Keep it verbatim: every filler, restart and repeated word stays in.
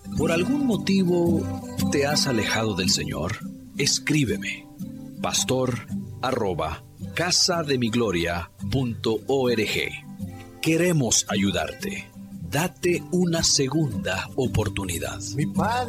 ¿Por algún motivo te has alejado del Señor? Escríbeme, pastor arroba casademigloria punto org. Queremos ayudarte. Date una segunda oportunidad. Mi padre.